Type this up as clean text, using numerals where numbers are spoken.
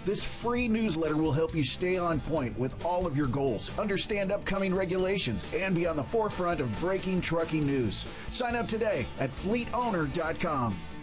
This free newsletter will help you stay on point with all of your goals, understand upcoming regulations, and be on the forefront of breaking trucking news. Sign up today at fleetowner.com.